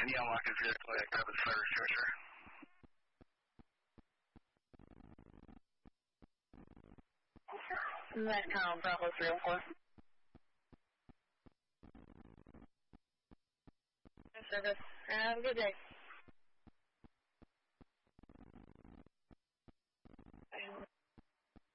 Can you unlock his vehicle? I grab his fire extinguisher. Metcom, Bravo 304. Service. Have a good day.